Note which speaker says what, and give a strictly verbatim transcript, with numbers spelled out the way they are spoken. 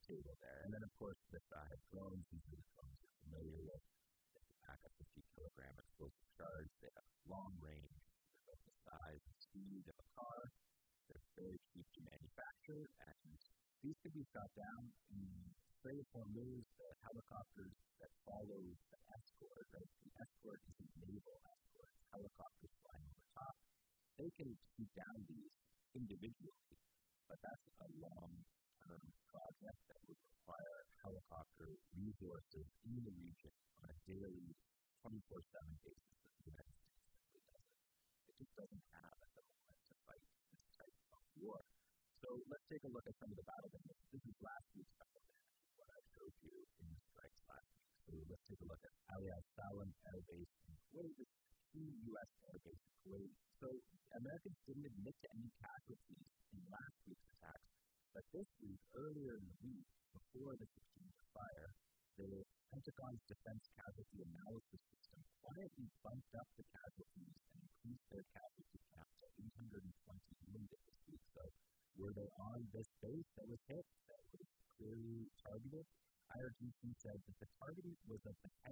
Speaker 1: table there. And then, of course, the side drones, these are the drones you're familiar with. They can pack a fifty kilogram explosive charge. They have long range. They're about the size and speed of a car. They're very cheap to manufacture, and these can be shot down in three or four moves. The helicopters that follow the escort, right? The escort is a naval escort. Helicopters flying over top. They can shoot down these individually, but that's a long-term project that would require helicopter resources in the region on a daily, twenty-four seven basis that the United States simply doesn't. It just doesn't have at the moment to fight this type of war. So let's take a look at some of the battle damage. This is last week's battle damage, what I showed you in the strikes last week. So let's take a look at Ali al-Salam Air Base in Kuwait. This is a key U S air base in Kuwait. So Americans didn't admit to any casualties in last week's attacks, but this week, earlier in the week, before this exchange of fire, the Pentagon's Defense Casualty Analysis System quietly bumped up the casualties and increased their casualty count to eight hundred twenty wounded this week. So were they on this base that was hit, that was clearly targeted? I R G C said that the targeting was of the